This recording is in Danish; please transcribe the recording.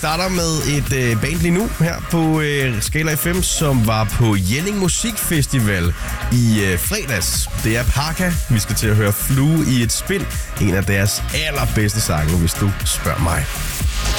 starter med et band lige nu her på Skala FM, som var på Jelling Musikfestival i fredags. Det er Parka. Vi skal til at høre Flue i et spind. En af deres allerbedste sange, hvis du spørger mig.